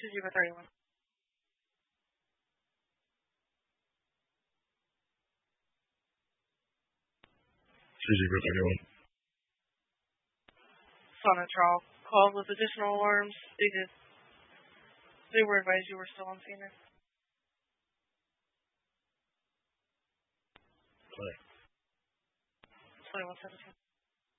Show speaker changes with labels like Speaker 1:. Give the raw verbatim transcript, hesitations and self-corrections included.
Speaker 1: is Zebra thirty-one.
Speaker 2: Three Zebra thirty-one.
Speaker 1: Sonitrol called with additional alarms. They did. They were advised you were still on scene.
Speaker 2: Play.
Speaker 1: twenty-one seventeen.